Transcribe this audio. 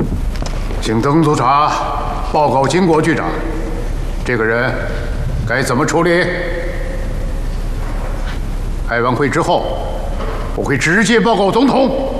请邓督察报告经国局长，这个人该怎么处理？开完会之后，我会直接报告总统。